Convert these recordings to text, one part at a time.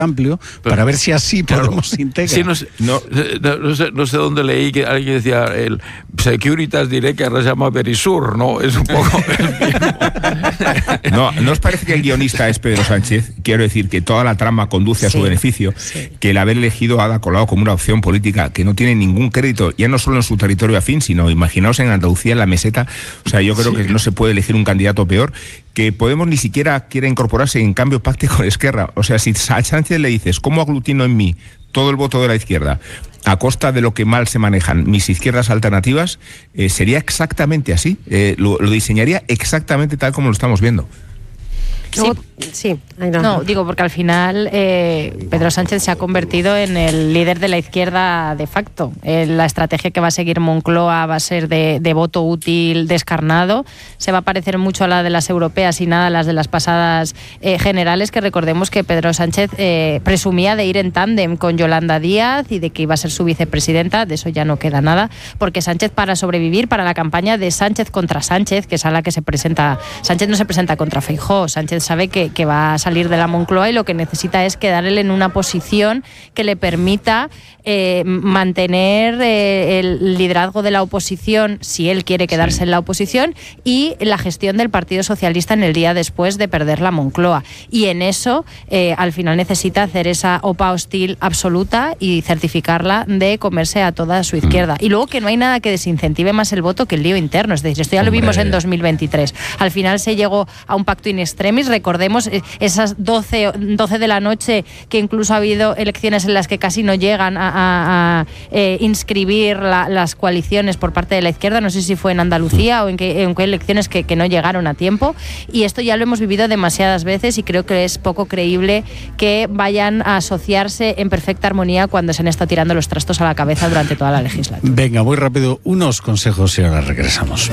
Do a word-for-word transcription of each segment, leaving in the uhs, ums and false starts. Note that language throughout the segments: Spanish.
amplio, pero, para ver si así claro, podemos integrar. Sí, no, sé, no, no, no, sé, no sé dónde leí que alguien decía el Securitas diré que ahora se llama Verisur, ¿no? Es un poco el mismo. No, ¿no os parece que el guionista es Pedro Sánchez? Quiero decir que toda la trama conduce a sí, su beneficio, sí. Que el haber elegido a Ada Colau como una opción política que no tiene ningún crédito, ya no solo en su territorio afín, sino imaginaos en Andalucía, en la meseta. O sea, yo creo sí. que no se puede elegir un candidato peor, que Podemos ni siquiera quiere incorporarse y en cambio pacte con Esquerra. O sea, si a Sánchez le dices, ¿cómo aglutino en mí todo el voto de la izquierda a costa de lo que mal se manejan mis izquierdas alternativas? Eh, sería exactamente así, eh, lo, lo diseñaría exactamente tal como lo estamos viendo. Sí, sí. Ay, no. no, digo, porque al final eh, Pedro Sánchez se ha convertido en el líder de la izquierda de facto. Eh, la estrategia que va a seguir Moncloa va a ser de, de voto útil descarnado. Se va a parecer mucho a la de las europeas y nada a las de las pasadas eh, generales, que recordemos que Pedro Sánchez eh, presumía de ir en tándem con Yolanda Díaz y de que iba a ser su vicepresidenta. De eso ya no queda nada, porque Sánchez, para sobrevivir, para la campaña de Sánchez contra Sánchez, que es a la que se presenta, Sánchez no se presenta contra Feijóo, Sánchez sabe que, que va a salir de la Moncloa y lo que necesita es quedarle en una posición que le permita eh, mantener eh, el liderazgo de la oposición, si él quiere quedarse sí. en la oposición, y la gestión del Partido Socialista en el día después de perder la Moncloa. Y en eso, eh, al final necesita hacer esa OPA hostil absoluta y certificarla de comerse a toda su izquierda. Y luego que no hay nada que desincentive más el voto que el lío interno. Es decir, esto ya lo Hombre. vimos en dos mil veintitrés. Al final se llegó a un pacto in extremis. Recordemos esas doce, doce de la noche, que incluso ha habido elecciones en las que casi no llegan a, a, a eh, inscribir la, las coaliciones por parte de la izquierda. No sé si fue en Andalucía o en qué, en qué elecciones que, que no llegaron a tiempo. Y esto ya lo hemos vivido demasiadas veces y creo que es poco creíble que vayan a asociarse en perfecta armonía cuando se han estado tirando los trastos a la cabeza durante toda la legislatura. Venga, muy rápido, unos consejos y ahora regresamos.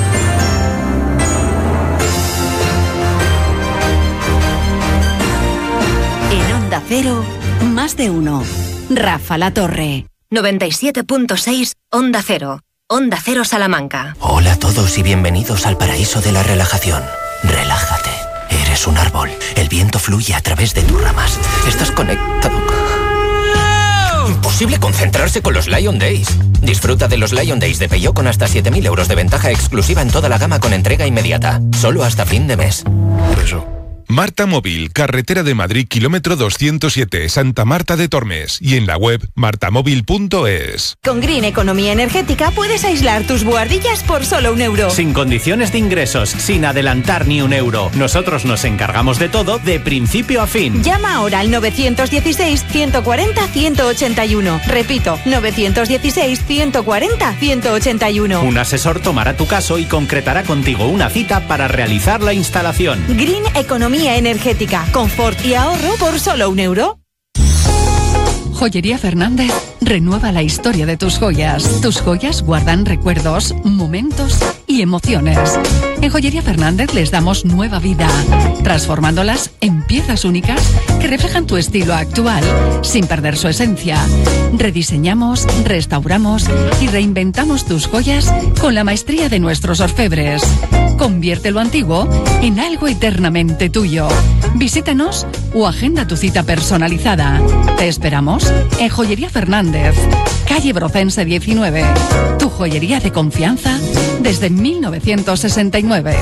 Cero, más de uno. Rafa La Torre. noventa y siete punto seis, Onda Cero. Onda Cero Salamanca. Hola a todos y bienvenidos al paraíso de la relajación. Relájate. Eres un árbol. El viento fluye a través de tus ramas. Estás conectado. Imposible concentrarse con los Lion Days. Disfruta de los Lion Days de Peugeot con hasta siete mil euros de ventaja exclusiva en toda la gama con entrega inmediata. Solo hasta fin de mes. Por eso. Marta Móvil, carretera de Madrid, kilómetro doscientos siete, Santa Marta de Tormes, y en la web martamóvil punto es. Con Green Economía Energética puedes aislar tus buhardillas por solo un euro. Sin condiciones de ingresos, sin adelantar ni un euro. Nosotros nos encargamos de todo de principio a fin. Llama ahora al nueve uno seis, uno cuatro cero, uno ocho uno. Repito, nueve uno seis, uno cuatro cero, uno ocho uno. Un asesor tomará tu caso y concretará contigo una cita para realizar la instalación. Green Economía Energética, confort y ahorro por solo un euro. Joyería Fernández renueva la historia de tus joyas. Tus joyas guardan recuerdos, momentos y emociones. En Joyería Fernández les damos nueva vida, transformándolas en piezas únicas que reflejan tu estilo actual, sin perder su esencia. Rediseñamos, restauramos y reinventamos tus joyas con la maestría de nuestros orfebres. Convierte lo antiguo en algo eternamente tuyo. Visítanos o agenda tu cita personalizada. Te esperamos en Joyería Fernández, calle Brocense diecinueve. Tu joyería de confianza desde mil novecientos sesenta y nueve.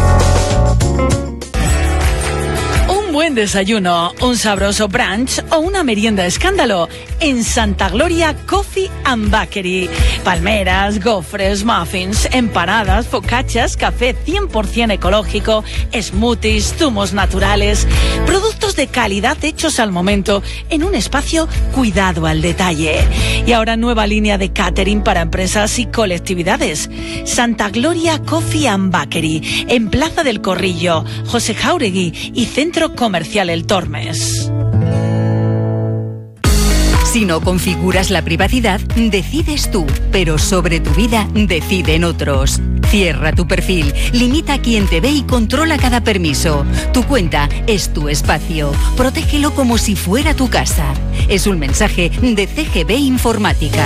Un buen desayuno, un sabroso brunch o una merienda escándalo en Santa Gloria Coffee and Bakery. Palmeras, gofres, muffins, empanadas, focaccias, café cien por ciento ecológico, smoothies, zumos naturales, productos de calidad hechos al momento en un espacio cuidado al detalle. Y ahora nueva línea de catering para empresas y colectividades. Santa Gloria Coffee and Bakery, en Plaza del Corrillo, José Jáuregui y Centro Comercial El Tormes. Si no configuras la privacidad, decides tú, pero sobre tu vida deciden otros. Cierra tu perfil, limita a quien te ve y controla cada permiso. Tu cuenta es tu espacio. Protégelo como si fuera tu casa. Es un mensaje de C G B Informática.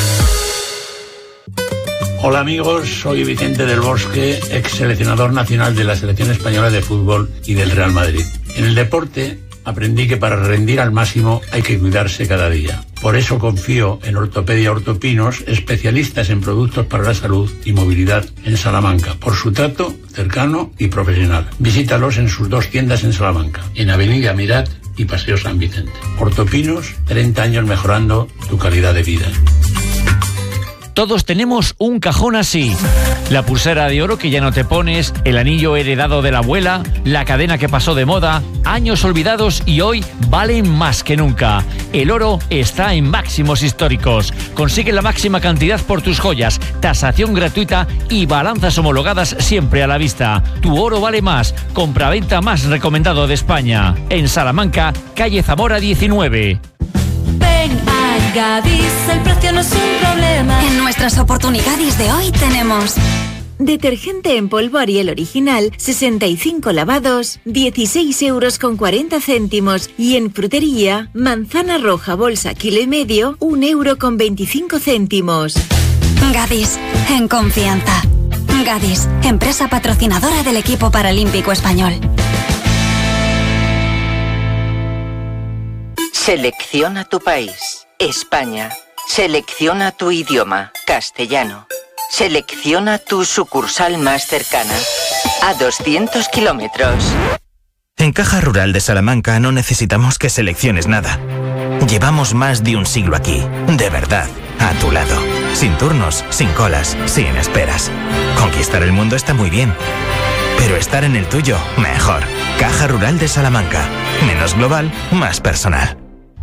Hola amigos, soy Vicente del Bosque, ex seleccionador nacional de la Selección Española de Fútbol y del Real Madrid. En el deporte aprendí que para rendir al máximo hay que cuidarse cada día. Por eso confío en Ortopedia Ortopinos, especialistas en productos para la salud y movilidad en Salamanca, por su trato cercano y profesional. Visítalos en sus dos tiendas en Salamanca, en Avenida Mirat y Paseo San Vicente. Ortopinos, treinta años mejorando tu calidad de vida. Todos tenemos un cajón así. La pulsera de oro que ya no te pones, el anillo heredado de la abuela, la cadena que pasó de moda, años olvidados y hoy valen más que nunca. El oro está en máximos históricos. Consigue la máxima cantidad por tus joyas, tasación gratuita y balanzas homologadas siempre a la vista. Tu oro vale más. Compraventa más recomendado de España. En Salamanca, calle Zamora diecinueve. Ven a Gadis, el precio no es un problema. En nuestras oportunidades de hoy tenemos detergente en polvo Ariel original, sesenta y cinco lavados, dieciséis euros con cuarenta céntimos. Y en frutería, manzana roja bolsa kilo y medio, un euro con veinticinco céntimos. Gadis, en confianza. Gadis, empresa patrocinadora del equipo paralímpico español. Selecciona tu país, España. Selecciona tu idioma, castellano. Selecciona tu sucursal más cercana, a doscientos kilómetros. En Caja Rural de Salamanca no necesitamos que selecciones nada. Llevamos más de un siglo aquí, de verdad, a tu lado. Sin turnos, sin colas, sin esperas. Conquistar el mundo está muy bien, pero estar en el tuyo, mejor. Caja Rural de Salamanca. Menos global, más personal.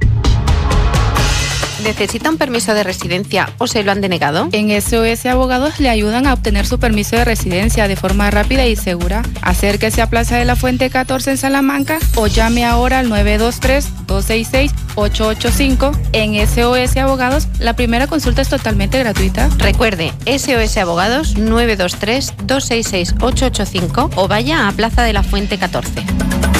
¿Necesita un permiso de residencia o se lo han denegado? En S O S Abogados le ayudan a obtener su permiso de residencia de forma rápida y segura. Acérquese a Plaza de la Fuente catorce en Salamanca o llame ahora al nueve dos tres, dos seis seis, ocho ocho cinco. En S O S Abogados, la primera consulta es totalmente gratuita. Recuerde, S O S Abogados nueve dos tres, dos seis seis, ocho ocho cinco o vaya a Plaza de la Fuente catorce.